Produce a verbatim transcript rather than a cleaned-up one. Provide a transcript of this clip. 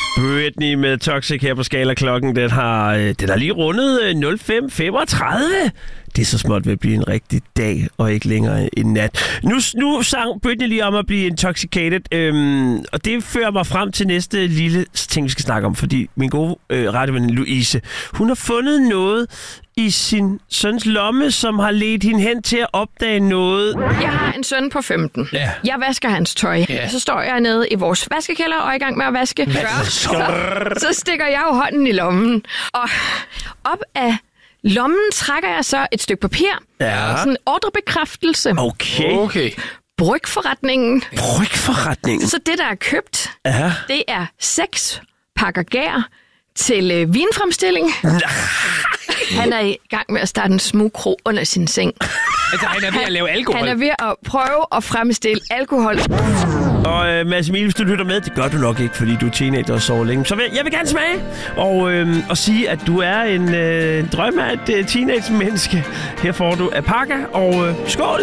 Britney med Toxic her på Skala. Klokken, den har, den har lige rundet nul fem femogtredive. Det er så småt ved at blive en rigtig dag, og ikke længere en nat. Nu, nu sang Britney lige om at blive intoxicated, øhm, og det fører mig frem til næste lille ting, vi skal snakke om, fordi min gode øh, radioven Louise, hun har fundet noget i sin søns lomme, som har ledt hende hen til at opdage noget. Jeg har en søn på femten. Ja. Jeg vasker hans tøj. Ja. Så står jeg nede i vores vaskekælder og er i gang med at vaske. Så, så stikker jeg jo hånden i lommen. Og op af lommen trækker jeg så et stykke papir. Ja. Sådan en ordrebekræftelse. Okay. Okay. Brygforretningen. Brygforretningen. Så det, der er købt, Ja. det er seks pakker gær til øh, vinfremstilling. Han er i gang med at starte en smugkro under sin seng. Altså, han er ved at lave alkohol. Han er ved at prøve at fremstille alkohol. Og øh, Mads Emil, hvis du lytter med, det gør du nok ikke, fordi du er teenager og sover længe. Så vil, jeg vil gerne smage og, øh, og sige, at du er en, øh, en drøm af et øh, teenage-menneske. Her får du alpaca, og øh, skål!